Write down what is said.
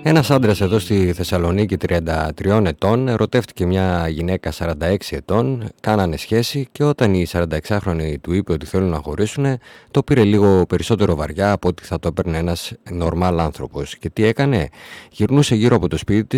Ένας άντρας εδώ στη Θεσσαλονίκη 33 ετών ερωτεύτηκε μια γυναίκα 46 ετών, κάνανε σχέση και όταν η 46χρονη του είπε ότι θέλουν να χωρίσουν, το πήρε λίγο περισσότερο βαριά από ότι θα το έπαιρνε ένας νορμάλ άνθρωπος. Και τι έκανε? Γυρνούσε γύρω από το σπίτι